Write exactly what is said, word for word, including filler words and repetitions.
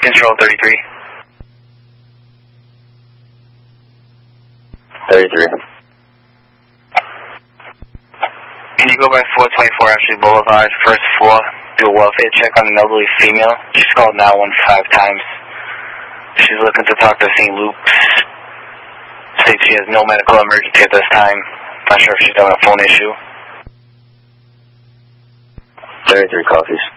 Control thirty-three. thirty-three. Can you go by four twenty-four Ashley Boulevard, first floor, do a welfare check on an elderly female? She's called nine one five times. She's looking to talk to Saint Luke's. States she has no medical emergency at this time. Not sure if she's having a phone issue. thirty-three coffees.